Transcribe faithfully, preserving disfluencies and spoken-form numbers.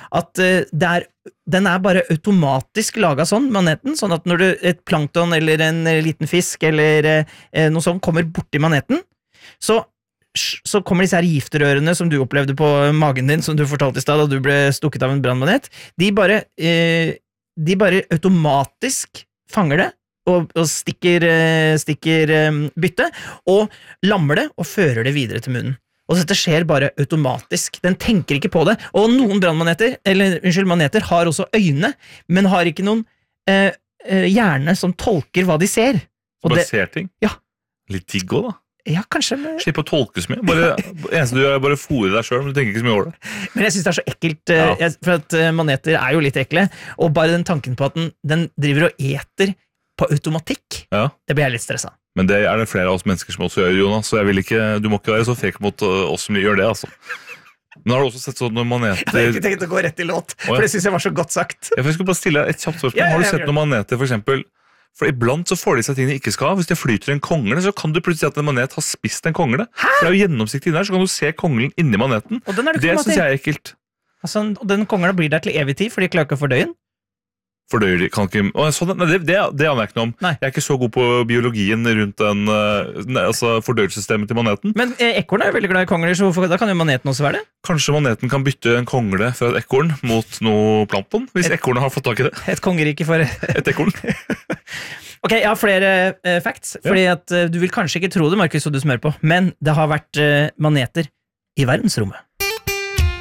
at uh, det er, den er bare automatisk laget sånn, maneten, sånn at når du, et plankton eller en uh, liten fisk eller uh, noe sånt kommer borti maneten, så, så kommer disse her giftrørene som du opplevde på magen din, som du fortalte i sted, da du ble stukket av en brannmanet, de bare, uh, de bare automatisk fanger det, og, og stikker, uh, stikker um, bytte, og lammer det, og fører det videre til munnen. Og dette skjer bare automatisk. Den tenker ikke på det. Og noen brannmaneter, eller unnskyld, maneter, har også øyne, men har ikke noen eh, hjerne som tolker hva de ser. Og bare det, ser ting? Ja. Litt digg også, da. Ja, kanskje. Men... Slipp å tolke så mye. Bare, eneste du gjør er bare fôre deg selv, men du tenker ikke så mye over det. Men jeg synes det er så ekkelt, ja. jeg, for at maneter er jo litt ekle, og bare den tanken på at den, den driver og eter på automatikk, ja. Det blir jeg litt stresset. Men det er det flere av oss mennesker som også gjør, Jonas, så jeg vil ikke, du må ikke være så fek mot oss som gjør det, altså. Men har du også sett sånn når maneter... Jeg hadde ikke tenkt å gå rett i låt, for det synes jeg var så godt sagt. Jeg skulle bare stille et kjapt spørsmål. Ja, har du sett noen maneter, for eksempel, for iblant så får de seg ting de ikke skal, hvis det flyter en kongle, så kan du plutselig si at en manet har spist en kongle. Hæ? For det er jo gjennomsiktig inni der, så kan du se konglen inni maneten. Og den er det det synes jeg er ekkelt. Altså, og den kongla blir der til evig tid, for de klarer ikke å fordøye den. Fordøyer de, kan ikke... Å, sånn, nei, det, det, det aner jeg ikke noe om. Nei. Jeg er ikke så god på biologien rundt den, nei, altså fordøyelsessystemet til maneten. Men eh, ekorn er jo veldig glad i kongler, så hvorfor, da kan jo maneten også være det? Kanskje maneten kan bytte en kongle fra et ekorn mot noe plankton, hvis et, ekornet har fått tak i det. Et kongerike for... et ekorn. Ok, jeg har flere uh, facts, fordi at uh, du vil kanskje ikke tro det, Markus, og du smør på, men det har vært uh, maneter i verdensrommet.